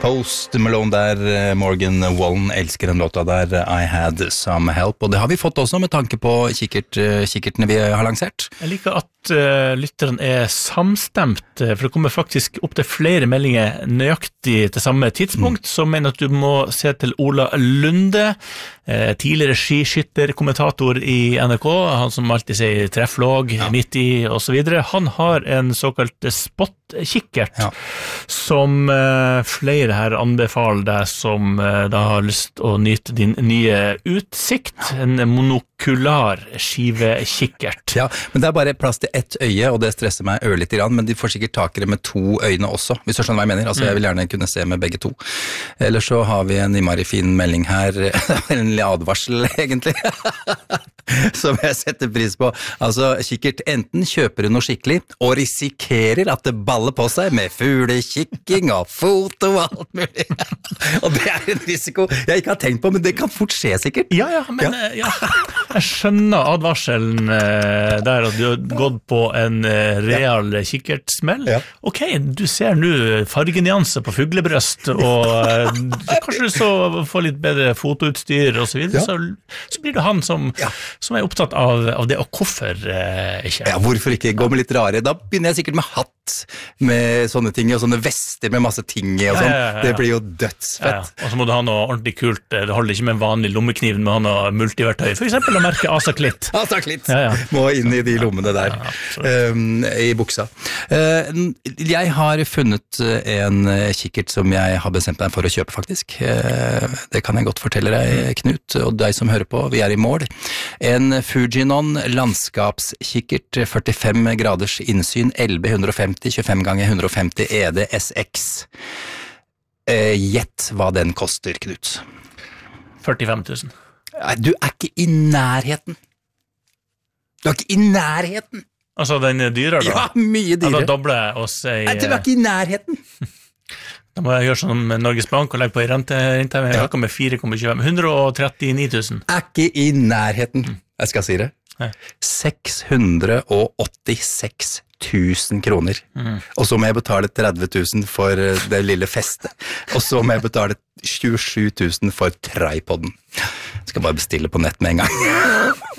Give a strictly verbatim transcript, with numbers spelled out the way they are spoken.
Post Malone der, Morgan Wallen elsker den låta der, I Had Some Help, og det har vi fått også med tanke på kikkert, kikkertene vi har lansert. Jeg liker at uh, lytteren er samstemt, for det kommer faktisk opp til flere meldinger nøyaktig til samme tidspunkt, mm. som mener at du må se til Ola Lunde, uh, tidligere skiskytterkommentator i N R K, han som alltid sier trefflåg, ja. midt i og så videre. Han har en såkalt spot-kikkert, ja. som uh, flere her anbefaler deg som uh, da har lyst å nyte din nye utsikt, en monokular skivekikkert. Ja, men det er bare plass til ett øye, og det stresser meg ørlitt grann, men de får sikkert takere med to øyne også, hvis du skjønner hva jeg mener. Altså, jeg vil gjerne kunne se med begge to. Eller så har vi en innmari fin melding her, en advarsel egentlig, som jeg setter pris på. Altså, kikkert, enten kjøper du noe skikkelig, og risikerer at det baller på seg med fuglekikking og foto og alt mulig. Og det er en risiko jeg ikke har tenkt på, men det kan fort skje sikkert. Ja, ja, men ja. Ja, jeg skjønner advarselen eh, der at du har gått på en eh, real ja. kikkertsmell. Ja. Ok, du ser nå fargenyanse på fuglebrøst, og eh, kanskje du så får litt bedre fotoutstyr og så videre, ja. så, så blir det han som, ja. som er opptatt av, av det, og hvorfor eh, ikke? Ja, hvorfor ikke gå med litt rare? Da begynner jeg sikkert med hatt, med sånne ting, og sånne vester med masse ting i og sånn. Ja, ja, ja, ja. Det blir jo dødsfett. Ja, ja. Og så må du ha noe ordentlig kult, det holder ikke med en vanlig lommekniv, med å ha noe multiverktøy, for eksempel å merke Asaklitt. Asaklitt, ja, ja. må inn i de lommene der, ja, um, i buksa. Uh, jeg har funnet en kikkert som jeg har bestemt meg for å kjøpe faktisk. Uh, det kan jeg godt fortelle deg, Knut, og deg som hører på, vi er i mål. En Fujinon landskapskikkert, førtifem graders innsyn, elleve femti, tjuefem ganger hundre femti E D S X. Uh, gjett hva den koster, Knut. førtifem tusen. Du er ikke i nærheten. Du er ikke i nærheten. Altså, den er dyrere da? Ja, mye dyrere. Ja, da dobler jeg og sier... Nei, du er ikke i nærheten. Da må jeg gjøre sånn med Norges Bank og legge på rente, rente med, ja. med fire komma tjuefem. hundre trettini tusen. Er ikke i nærheten. Jeg skal si det. Nei. seks hundre åttiseks tusen kroner. Mm. Og så må jeg betale tretti tusen for det lille festet. Og så må jeg betale tjuesju tusen for tripoden. Jeg skal bare bestille på nett med en gang.